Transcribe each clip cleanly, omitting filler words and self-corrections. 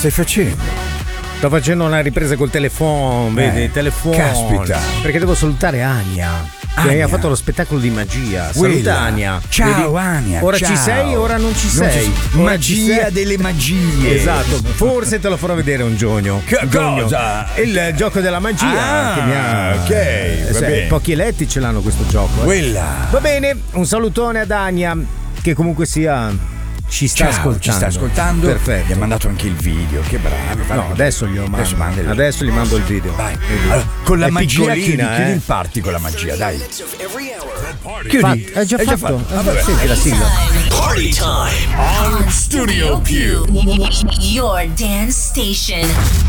stai facendo? Sto facendo una ripresa col telefono, vedi, telefono. Caspita. Perché devo salutare Ania. Che ha fatto lo spettacolo di magia. Saluta Ania. Ciao Ania. Ora ciao. ci sei, ora non ci sei. Ora Magia ci sei. delle magie. Esatto, forse te lo farò vedere un giorno. Che cosa? Il gioco della magia. Che mi ha... ok, va bene. Pochi eletti ce l'hanno questo gioco. Quella. Va bene, un salutone ad Ania, che comunque sia... Ci sta ascoltando. Ci sta ascoltando. Perfetto. Gli ha mandato anche il video. Che bravi. No, adesso glielo mando. Adesso gli mando il video. Vai. Allora, con la È magia piccolina, chiudi il party con la magia, dai. Chiudi. È già fatto. Senti la sigla. Party time on Studio Più. Your dance station.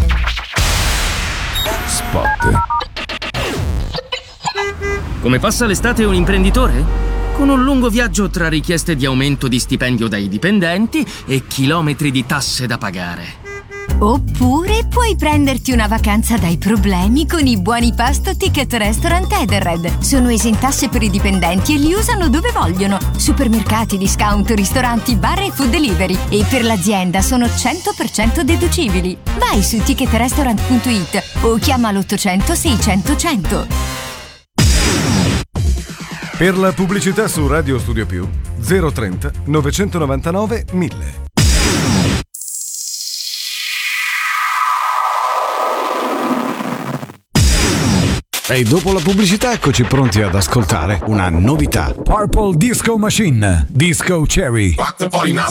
Spot. Come passa l'estate un imprenditore? Con un lungo viaggio tra richieste di aumento di stipendio dai dipendenti e chilometri di tasse da pagare. Oppure puoi prenderti una vacanza dai problemi con i buoni pasto Ticket Restaurant Edenred. Sono esentasse per i dipendenti e li usano dove vogliono. Supermercati, discount, ristoranti, bar e food delivery. E per l'azienda sono 100% deducibili. Vai su ticketrestaurant.it o chiama l'800 600 100. Per la pubblicità su Radio Studio Più 030 999 1000. E dopo la pubblicità eccoci pronti ad ascoltare una novità. Purple Disco Machine. Disco Cherry. Rock the party now,